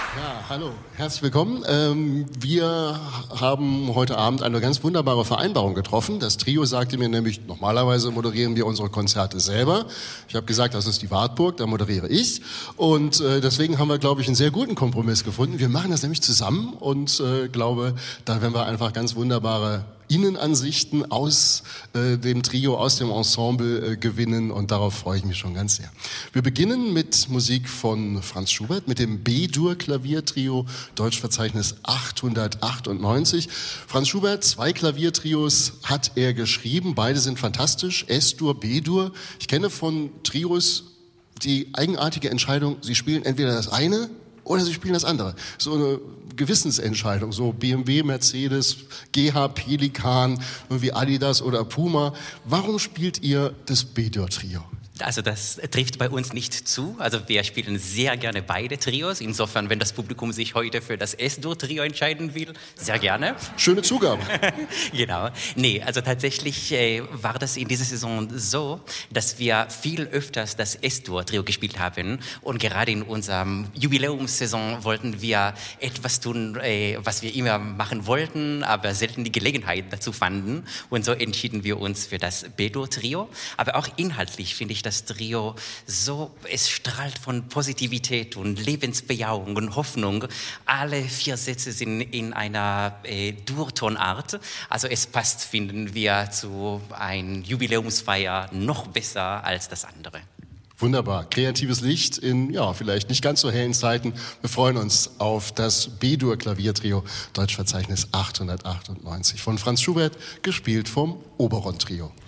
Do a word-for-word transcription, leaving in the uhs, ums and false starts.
Ja, hallo, herzlich willkommen. Ähm, wir haben heute Abend eine ganz wunderbare Vereinbarung getroffen. Das Trio sagte mir nämlich, normalerweise moderieren wir unsere Konzerte selber. Ich habe gesagt, das ist die Wartburg, da moderiere ich. Und äh, deswegen haben wir, glaube ich, einen sehr guten Kompromiss gefunden. Wir machen das nämlich zusammen und äh, glaube, da werden wir einfach ganz wunderbare Innenansichten aus äh, dem Trio, aus dem Ensemble äh, gewinnen und darauf freue ich mich schon ganz sehr. Wir beginnen mit Musik von Franz Schubert, mit dem B-Dur-Klaviertrio, Deutschverzeichnis achthundertachtundneunzig. Franz Schubert, zwei Klaviertrios hat er geschrieben, beide sind fantastisch, S-Dur, B-Dur. Ich kenne von Trios die eigenartige Entscheidung, sie spielen entweder das eine oder sie spielen das andere. So eine Gewissensentscheidung, so B M W, Mercedes, G H, Pelikan, wie Adidas oder Puma. Warum spielt ihr das B-Dur-Trio? Also das trifft bei uns nicht zu. Also wir spielen sehr gerne beide Trios. Insofern, wenn das Publikum sich heute für das S-Dur-Trio entscheiden will, sehr gerne. Schöne Zugabe. Genau. Nee, also tatsächlich äh, war das in dieser Saison so, dass wir viel öfters das S-Dur-Trio gespielt haben. Und gerade in unserem Jubiläumssaison wollten wir etwas tun, äh, was wir immer machen wollten, aber selten die Gelegenheit dazu fanden. Und so entschieden wir uns für das B-Dur-Trio. Aber auch inhaltlich finde ich das Trio so, es strahlt von Positivität und Lebensbejahung und Hoffnung. Alle vier Sätze sind in einer äh, Durtonart. Also es passt, finden wir, zu einer Jubiläumsfeier noch besser als das andere. Wunderbar. Kreatives Licht in, ja, vielleicht nicht ganz so hellen Zeiten. Wir freuen uns auf das B-Dur-Klaviertrio, Deutschverzeichnis achthundertachtundneunzig von Franz Schubert, gespielt vom Oberon-Trio.